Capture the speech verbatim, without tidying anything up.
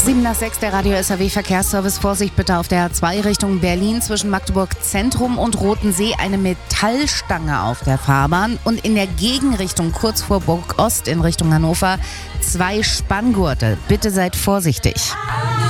sieben nach sechs, der Radio S R W Verkehrsservice. Vorsicht bitte auf der A zwei Richtung Berlin zwischen Magdeburg Zentrum und Rotensee. Eine Metallstange auf der Fahrbahn. Und in der Gegenrichtung kurz vor Burg Ost in Richtung Hannover zwei Spanngurte. Bitte seid vorsichtig.